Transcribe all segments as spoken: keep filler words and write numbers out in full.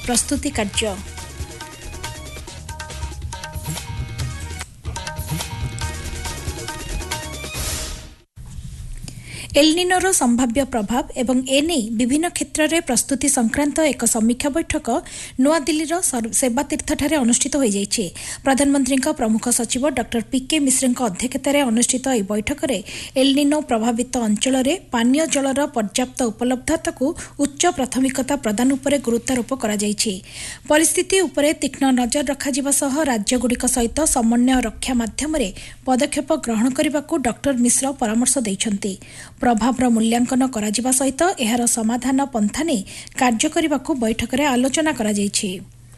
प्रस्तुति कार्य। एलनिनोर संभाव्य प्रभाव एवं एने विभिन्न क्षेत्र में प्रस्तुति संक्रांत एक समीक्षा बैठक नुआदिल्लीर सेवातीर्थଠାରେ अनुष्ठित हो जाइए। प्रधानमंत्री प्रमुख सचिव डॉक्टर पीके मिश्र अध्यक्षतार अनुष्ठित यह बैठक में एलनिनो प्रभावित अंचल में पानीय जलर पर्याप्त उपलब्धता को उच्च प्राथमिकता प्रदान उपर गुरुत्वारोप करा जाइए। परिस्थिति उपरे तीक्ष्ण नजर रखाजिबा सह राज्यगुड़िक सहित समन्वय रक्षा माध्यम पदक्षेप ग्रहण करने को डॉक्टर मिश्र परामर्श देइछन्ति। प्रभावर मूल्यांकन कराजिबा सहित एहार समाधान पंथा नै कार्य करने को बैठक में आलोचना करा जाइछि।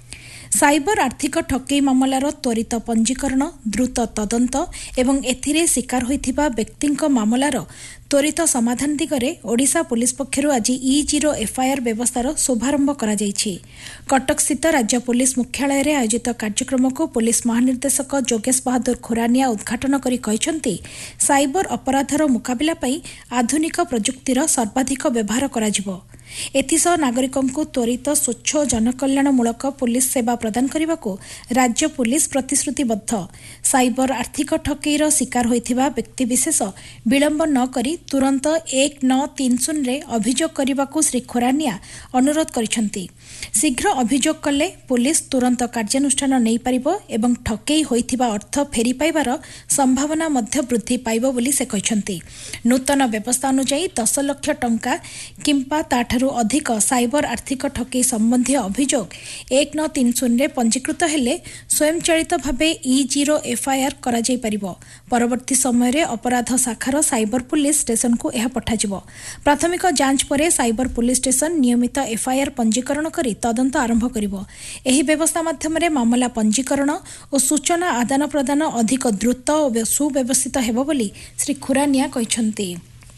साइबर आर्थिक ठकेई मामलार त्वरित पंजीकरण द्रुत तदंत एवं एथिरे शिकार होइथिबा व्यक्तिंक मामलार त्वरित समाधान दिगरे ओडिशा पुलिस पक्षरु आज ई जीरो एफआईआर व्यवस्थार शुभारंभ करा जाइछि। कटक स्थित राज्य पुलिस मुख्यालय रे आयोजित कार्यक्रम को पुलिस महानिर्देशक जोगेश बहादुर खुरानिया उद्घाटन करी कहिसंती साइबर अपराधर मुकाबिला पई आधुनिक प्रजुक्तिर सर्वाधिक व्यवहार कराजिबो। एथिसह नागरिकों को त्वरित स्वच्छ जनकल्याणमूलक पुलिस सेवा प्रदान करने को राज्य पुलिस प्रतिश्रुतिबद्ध। साइबर आर्थिक ठकेईर शिकार होइथिबा व्यक्तिविशेष विलंब न करी तुरंत एक नौ तीन शून्य रे अभियोग करने को श्री खुरानिया अनुरोध करिसंती। शीघ्र अभियोग कले पुलिस तुरंत कार्यानुष्ठान नहीं पारिबो एवं ठकेई होइथिबा अर्थ फेरी पाइबार संभावना मध्य वृद्धि पाइबो बोली से कहिसंती। नूतन व्यवस्था अनुसार दस लाख टंका किंपा ताठारु अधिक साइबर आर्थिक ठकेई संबंधी अभियोग एक नौ तीन शून्य पंजीकृत हेले स्वयंचालित भावे ई जीरो एफआईआर करा जाई परिबो। परवर्ती समय रे अपराध शाखार साइबर पुलिस स्टेशन को यह पठाजिबो। प्राथमिक जांच परे साइबर पुलिस स्टेशन नियमित एफआईआर पंजीकरण करी तदंत आरंभ करिबो। एही व्यवस्था माध्यम रे मामला पंजीकरण और सूचना आदान प्रदान अधिक द्रुत और सुव्यवस्थित हेबो बोली श्री खुरानिया कहिसंती।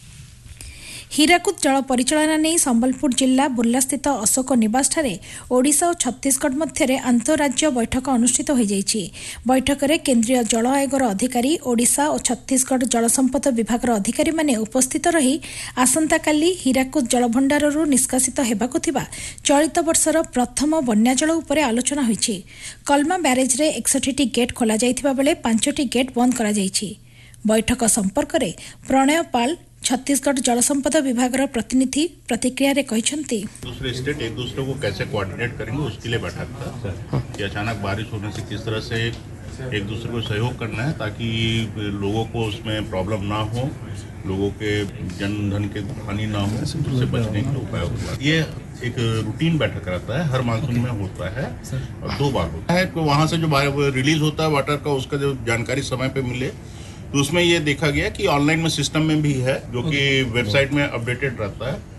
हीराकुद जल परिचालना नहीं संबलपुर जिला बुर्लास्थित अशोक निवास ठारे ओडिशा और छत्तीसगढ़ मध्य अंतरराज्य बैठक अनुष्ठित हो जाइछि। बैठक में केंद्रीय जल आयोगर अधिकारी ओडिशा और छत्तीसगढ़ जल संपद विभाग अधिकारी माने उपस्थित रही आसंता काली हीराकुद जलभंडाररू निष्कासित हेबाकु थिबा चलित वर्षर प्रथम बन्या जल उपरे आलोचना होइछि। कलमा ब्यारेज रे इकसठ टी गेट खोला जाइथिबा बेले पांच टी गेट बंद करा जाइछि। बैठक संपर्क में प्रणय पाल छत्तीसगढ़ जल संपद विभाग प्रतिनिधि प्रतिक्रिया रे कहिसंती। दूसरे स्टेट एक दूसरे को कैसे कोऑर्डिनेट करेंगे उसके लिए बैठक था कि अचानक बारिश होने से किस तरह से एक दूसरे को सहयोग करना है ताकि लोगों को उसमें प्रॉब्लम ना हो, लोगों के जन धन के हानि ना हो, उससे बचने के उपाय होगा। ये एक रूटीन बैठक रहता है, हर मानसून में होता है और दो बार होता है। तो वहाँ से जो रिलीज होता है वाटर का उसका जो जानकारी समय पे मिले तो उसमें ये देखा गया कि ऑनलाइन में सिस्टम में भी है जो कि वेबसाइट में अपडेटेड रहता है।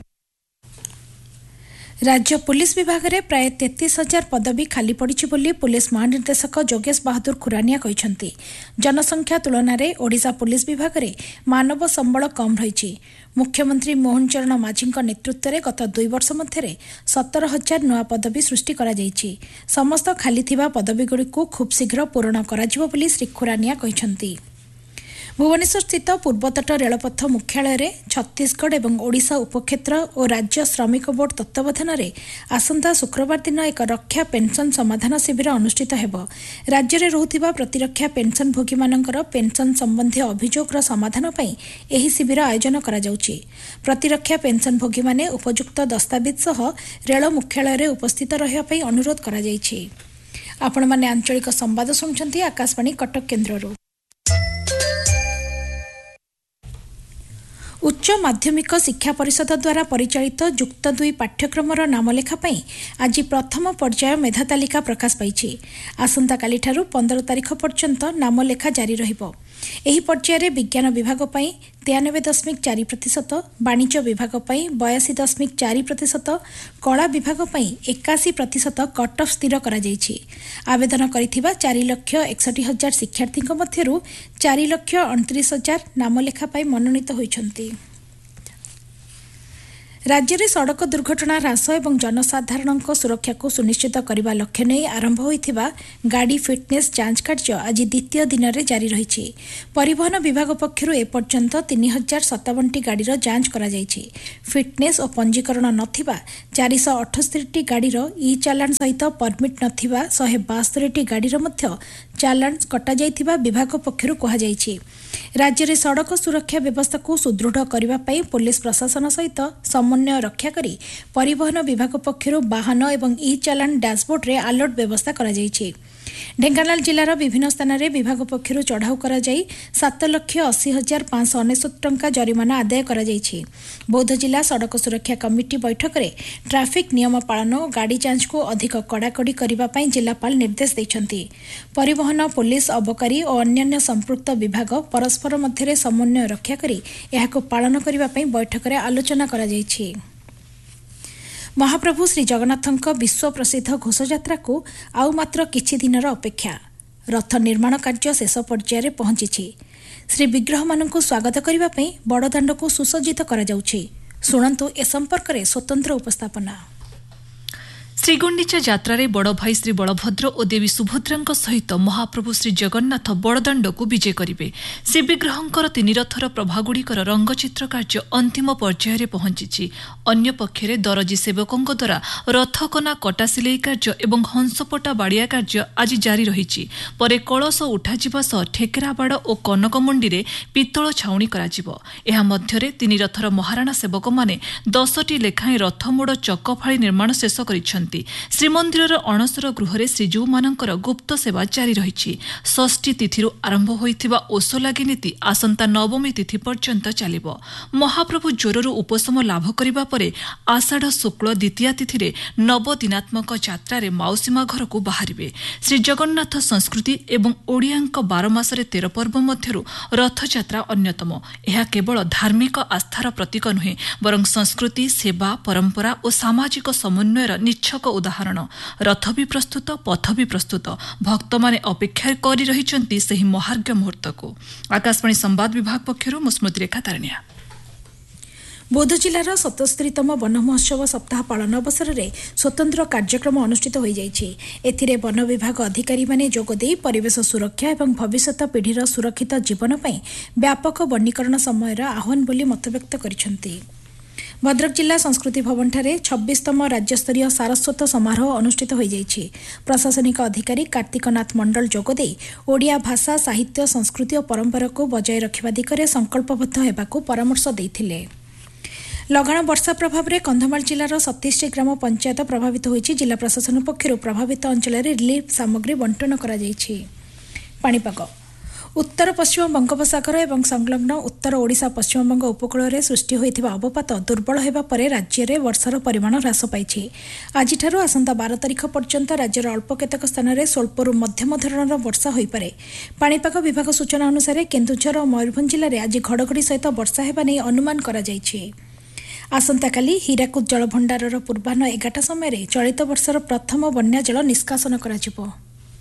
राज्य पुलिस विभाग में प्राय तैंतीस हजार पदवी खाली पड़ी बोली पुलिस महानिर्देशक जोगेश बहादुर खुरानिया कहिसंती। जनसंख्या तुलन में ओडिशा पुलिस विभाग में मानव संबल कम रही। मुख्यमंत्री मोहन चरण माझी नेतृत्व में गत दुई वर्ष मध्य सतर हजार नुआ पदवी सृष्टि करा जाइछि। समस्त खाली थिबा पदवीगुड़ी को खूब शीघ्र पूरण कराजिबो बोली श्री खुरानिया कहिसंती। भुवनेश्वर स्थित पूर्वतट रेलपथ मुख्यालय रे छत्तीसगढ़ एवं ओडिशा उपक्षेत्र और राज्य श्रमिक बोर्ड तत्वावधान में आसंता शुक्रवार दिन एक रक्षा पेंशन समाधान शिविर अनुष्ठित हेबो। राज्य में रहुथिबा प्रतिरक्षा पेंशन भोगी मानकर पेंशन संबंधी अभियोगर समाधान पई एही शिविर आयोजन करा जाउछि। प्रतिरक्षा पेंशन भोगी माने उपयुक्त दस्तावेज सह रेल मुख्यालय रे उपस्थित रहिबा पई अनुरोध करा जाइछि। आपण माने आंचलिक संवाद सुनछंती आकाशवाणी कटक केन्द्ररू। उच्च माध्यमिक शिक्षा परिषद द्वारा परिचालित जुक्त दुई पाठ्यक्रमर नामलेखा पई आज प्रथम पर्याय मेधा तालिका प्रकाश पाइछि। आसंता काली ठारू पंद्रह तारीख पर्यंत नामलेखा जारी रहिबो। एही पर्याय विज्ञान विभाग पई तिरानबे दशमिक चार प्रतिशत, वाणिज्य विभाग पई बयासी दशमिक चार प्रतिशत, कला विभाग पई एकासी प्रतिशत कट ऑफ स्थिर करा जाइछि। आवेदन करिथिबा चार लक्ष एकसठ हजार शिक्षार्थी मध्यरु चार लक्ष अणतीस हजार नामलेखा पई मनोनीत होइछन्ति। राज्य में सड़क दुर्घटना ह्रास और जनसाधारण सुरक्षा को सुनिश्चित करने लक्ष्य नहीं आरंभ होइथिबा गाड़ी फिटनेस जांच कार्य आज द्वितीय दिन में जारी रही। परिवहन विभाग पक्षर एपर्यंत तीन हजार सतावन टी गाड़ीर जांच करा जायछि। फिटनेस और पंजीकरण नथिबा चार सौ अठस्तरी गाड़ीर ई चालान सहित परमिट नथिबा एक सौ बास्तरी टी गाड़ीर मध्य चालान कटा जायथिबा विभाग पक्षर कहा जायछि। राज्य में सड़क सुरक्षा व्यवस्था को सुदृढ़ करने पर पुलिस प्रशासन सहित समन्वय रक्षा करी परिवहन विभाग पक्षर वाहन एवं ई चालान डैशबोर्ड रे अलर्ट व्यवस्था करा जायछि। ढेंकानाल जिलार विभिन्न स्थान में विभाग पक्षर चढ़ाऊ करा जाई सात लक्ष अशी हजार पांच अनेशत टंका जरिमाना आदाय करा जायछि। बौद्ध जिला सड़क सुरक्षा कमिटी बैठक में ट्राफिक नियम पालन और गाड़ी जांच को अधिक कड़ाकड़ी करने जिलापाल निर्देश देइछन्ति। परिवहन पुलिस अबकारी और अन्य संपृक्त विभाग परस्पर मध्य समन्वय रक्षा करी एहाको पालन करने बैठक में आलोचना करा जायछि। महाप्रभु श्री जगन्नाथଙ୍କ विश्व प्रसिद्ध घोषयात्रा को आउ मात्र किछि दिनर अपेक्षा। रथ निर्माण कार्य शेष पर्यायर पहुंची। श्री विग्रह मानक स्वागत करने बड़दाण्ड को सुसज्जित करा जाउछि। सुनंतु ए संपर्क में स्वतंत्र उपस्थापना। श्रीगुंडीचा यात्रा बड़ भाई श्री बलभद्र और देवी सुभद्रा सहित महाप्रभु श्री जगन्नाथ बड़दाण्ड को विजय करेंगे। श्रीविग्रहंकर तीन रथर प्रभागुड़िकर रंगचित्र कार्य अंतिम पर्यायर पहुंची। अन्य पक्षरे दरजी सेवकों द्वारा रथकना कटा सिलाई कार्य एवं हंसपटा बाड़िया कार्य आज जारी रही। परे कलश उठाजिबा सह ठेकेराबाड़ और कनकमुंडी रे पितल छाउणी कराजिबो। एहा मध्यरे तीन रथर महाराणा सेवक माने दसटी लेखाएं रथमोड़ चक फाड़ी निर्माण शेष करिसेंति। श्रीमंदिर अणसर गृह श्रीजू मानकर गुप्त सेवा जारी रही। षष्ठी तिथि आरंभ होइथिबा ओसलागी नीति आसंता नवमी तिथि पर्यंत चलिबो। महाप्रभु ज्वररू उपशम लाभ करिबा परे आषाढ़ शुक्ल द्वितीया तिथि नवदिनात्मक यात्रा माउसीमा घर को बाहरिबे। श्री जगन्नाथ संस्कृति एवं ओडियांक बार मासरे तेर पर्व मध्यरु रथयात्रा अन्यतम। यह केवल धार्मिक आस्थार प्रतीक नुहे बरं संस्कृति सेवा परंपरा और सामाजिक समन्वयर निच्छक उदाहरण। रथ भी प्रस्तुत पथ भी प्रस्तुत भक्त माने अपेक्षा करी रहिचंती सही महार्घ्य मुहूर्त को। आकाशवाणी संवाद विभाग पक्षरु स्मृति रेखा तारण्या। बौद्ध जिलार सतस्तरीतम वन महोत्सव सप्ताह पालन अवसर में स्वतंत्र कार्यक्रम अनुष्ठित हो जाइछि। एथिरे वन विभाग अधिकारी माने जोगदे परिवेश सुरक्षा और भविष्यत पीढ़ीर सुरक्षित जीवन पर व्यापक वनीकरण समय आह्वान बोली मतव्यक्त करिसेंति। भद्रक जिला संस्कृति भवन ठारे छब्बीसतम राज्यस्तरीय सारस्वत समारोह अनुष्ठित हो जाइछि। प्रशासनिक अधिकारी कार्तिकनाथ मंडल जोगदे ओडिया भाषा साहित्य संस्कृति और परंपरा को बजाय रखिबा दिगरे संकल्पबद्ध हेबाकू परामर्श देइथिले। लगाण वर्षा प्रभाव में कंधमाल जिलार सत्तीस ग्राम पंचायत प्रभावित होइछि। जिला प्रशासन पक्षरु प्रभावित अंचल में रिलीफ सामग्री बंटन करा जाइछि। पाणीपाग उत्तर पश्चिम बंगोपसागर और संलग्न उत्तर ओडिशा पश्चिमबंग उपकूल में सृष्टि होइथिबा अवपात दुर्बल होगा पर राज्य में वर्षार परिमाण ह्रास पाइछि। आज आसंता बारह तारिख पर्यंत राज्यर अल्प केतक स्थान में स्वल्परू मध्यम धरणर वर्षा होइपारे। पाणीपाग विभाग सूचना अनुसार केन्दुझर और मयूरभंज जिले में आज घड़घड़ी सहित वर्षा हेबा नै अनुमान करा जाइछि। आसंताकाली हीराकुद जलभंडारर पूर्वाह्न एगारटा समय चलित वर्षर प्रथम बन्या जल निष्कासन कराजिबो।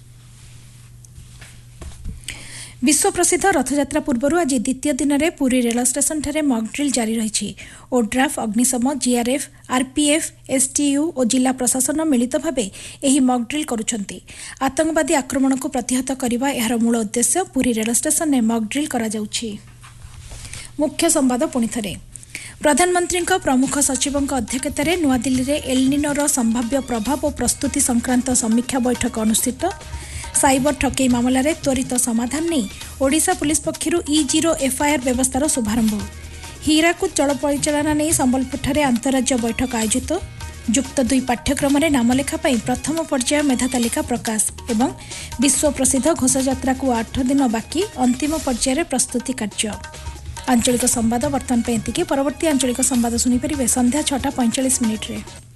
विश्व प्रसिद्ध रथयात्रा पूर्व आज द्वितीय दिन में पुरी रेल स्टेशन ठारे मॉकड्रिल जारी रही। ओड्राफ अग्निशम जीआरएफ आरपीएफ एसटीयू और जिला प्रशासन मिलित भाव यह मॉकड्रिल करुछंती। आतंकवादी आक्रमण को प्रतिहत करने यार मूल उद्देश्य पुरी रेल स्टेशन में मॉकड्रिल करा जाउछि। मुख्य संवाद पुणी थरे प्रधानमंत्री प्रमुख सचिवों अध्यक्षतार नूआदिल्ली में एलनिनोर संभाव्य प्रभाव और प्रस्तुति संक्रांत समीक्षा बैठक अनुष्ठित। साइबर ठकई मामला रे त्वरित समाधान नहीं Odisha police पक्षरु E zero FIR व्यवस्थार शुभारंभ। हीराकुद जल परिचालना नहीं संबलपुर अंतरराज्य बैठक आयोजित। युक्त दुई पाठ्यक्रम नामलेखा प्रथम पर्याय मेधा तालिका प्रकाश एवं विश्व प्रसिद्ध घोषयात्रा को आठ दिन बाकी अंतिम पर्यायर प्रस्तुति कार्य। आंचलिक संवाद वर्तमान परवर्ती आंचलिक संवाद शुणिपारे संध्या छटा पैंचाश मिनिट्रे।